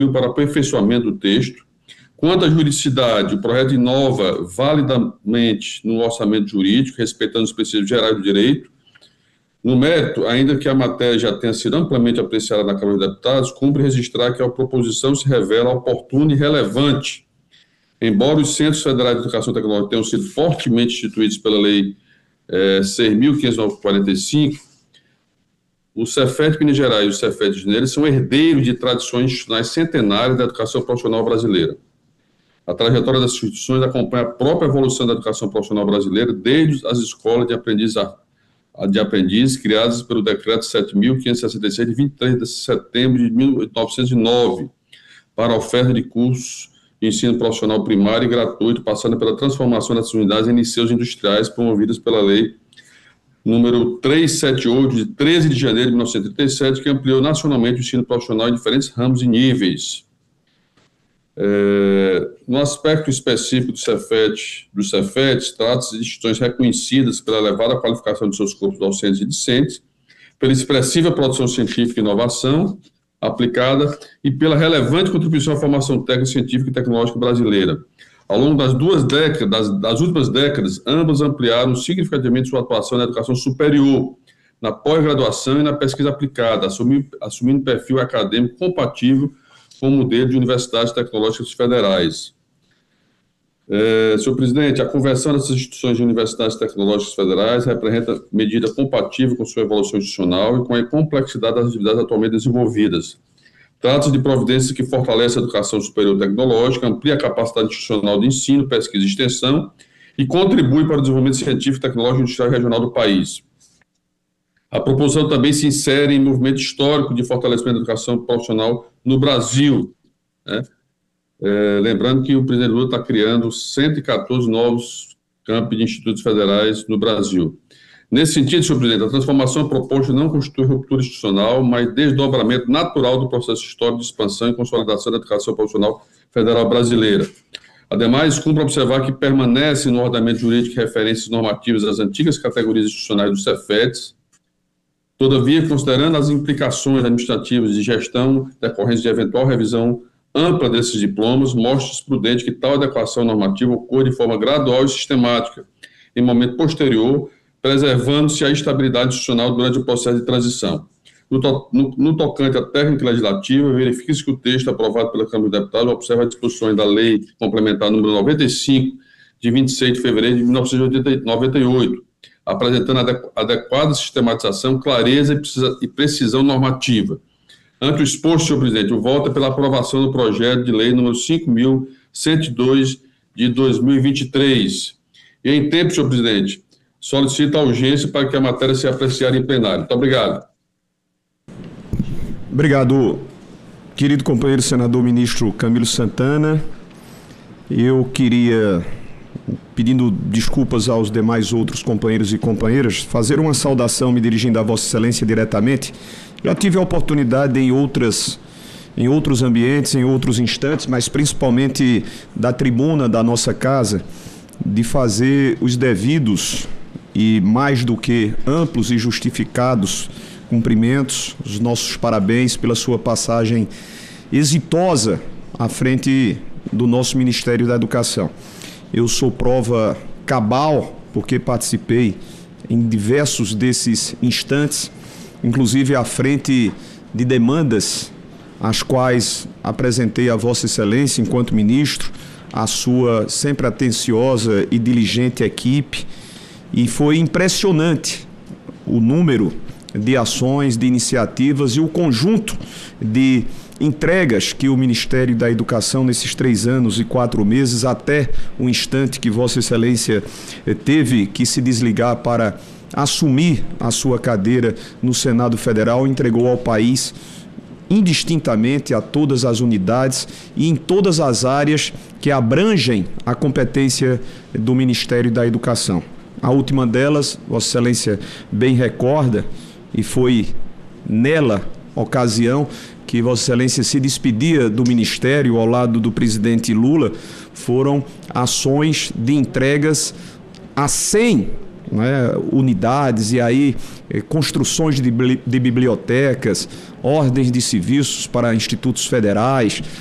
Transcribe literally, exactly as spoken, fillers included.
para aperfeiçoamento do texto. Quanto à juridicidade, o projeto inova validamente no orçamento jurídico, respeitando os princípios gerais do direito. No mérito, ainda que a matéria já tenha sido amplamente apreciada na Câmara dos Deputados, cumpre registrar que a proposição se revela oportuna e relevante. Embora os Centros Federais de Educação Tecnológica tenham sido fortemente instituídos pela Lei eh, seis mil quinhentos e quarenta e cinco, o Cefet Minas Gerais e o Cefet de Janeiro são herdeiros de tradições institucionais centenárias da educação profissional brasileira. A trajetória das instituições acompanha a própria evolução da educação profissional brasileira desde as escolas de aprendiz, de aprendiz criadas pelo Decreto sete mil quinhentos e sessenta e seis, de vinte e três de setembro de mil novecentos e nove, para a oferta de cursos de ensino profissional primário e gratuito, passando pela transformação dessas unidades em liceus industriais promovidas pela Lei número trezentos e setenta e oito, de treze de janeiro de mil novecentos e trinta e sete, que ampliou nacionalmente o ensino profissional em diferentes ramos e níveis. É, no aspecto específico do Cefet, do Cefet, trata-se de instituições reconhecidas pela elevada qualificação de seus corpos docentes e discentes, pela expressiva produção científica e inovação aplicada e pela relevante contribuição à formação técnica, científica e tecnológica brasileira. Ao longo das duas décadas, das, das últimas décadas, ambas ampliaram significativamente sua atuação na educação superior, na pós-graduação e na pesquisa aplicada, assumindo, assumindo perfil acadêmico compatível com o modelo de universidades tecnológicas federais. É, senhor presidente, a conversão dessas instituições de universidades tecnológicas federais representa medida compatível com sua evolução institucional e com a complexidade das atividades atualmente desenvolvidas. Trata-se de providências que fortalecem a educação superior tecnológica, amplia a capacidade institucional de ensino, pesquisa e extensão e contribui para o desenvolvimento científico, tecnológico e industrial regional do país. A proposição também se insere em movimento histórico de fortalecimento da educação profissional no Brasil, né? É, lembrando que o presidente Lula está criando cento e quatorze novos campos de institutos federais no Brasil. Nesse sentido, senhor presidente, a transformação proposta não constitui ruptura institucional, mas desdobramento natural do processo histórico de expansão e consolidação da educação profissional federal brasileira. Ademais, cumpre observar que permanece no ordenamento jurídico referências normativas das antigas categorias institucionais dos Cefets. Todavia, considerando as implicações administrativas de gestão decorrentes de eventual revisão ampla desses diplomas, mostra-se prudente que tal adequação normativa ocorra de forma gradual e sistemática, em momento posterior, preservando-se a estabilidade institucional durante o processo de transição. No, to no, no tocante à técnica legislativa, verifica-se que o texto aprovado pela Câmara dos Deputados observa as disposições da Lei Complementar número noventa e cinco, de vinte e seis de fevereiro de mil novecentos e noventa e oito, apresentando adequ adequada sistematização, clareza e, precisa, e precisão normativa. Ante o exposto, senhor presidente, o voto é pela aprovação do projeto de lei número cinco mil cento e dois, de dois mil e vinte e três. E em tempo, senhor presidente, solicito a urgência para que a matéria seja apreciada em plenário. Muito obrigado. Obrigado, querido companheiro senador ministro Camilo Santana. Eu queria, pedindo desculpas aos demais outros companheiros e companheiras, fazer uma saudação me dirigindo a Vossa Excelência diretamente. Já tive a oportunidade em, outras, em outros ambientes, em outros instantes, mas principalmente da tribuna da nossa casa, de fazer os devidos e mais do que amplos e justificados cumprimentos, os nossos parabéns pela sua passagem exitosa à frente do nosso Ministério da Educação. Eu sou prova cabal, porque participei em diversos desses instantes, inclusive à frente de demandas as quais apresentei a Vossa Excelência, enquanto ministro, a sua sempre atenciosa e diligente equipe, e foi impressionante o número de ações, de iniciativas e o conjunto de entregas que o Ministério da Educação, nesses três anos e quatro meses, até o instante que Vossa Excelência teve que se desligar para assumir a sua cadeira no Senado Federal, entregou ao país indistintamente a todas as unidades e em todas as áreas que abrangem a competência do Ministério da Educação. A última delas, Vossa Excelência bem recorda, e foi nela ocasião que Vossa Excelência se despedia do Ministério ao lado do presidente Lula, foram ações de entregas a cem né, unidades e aí eh, construções de, de bibliotecas, ordens de serviços para institutos federais,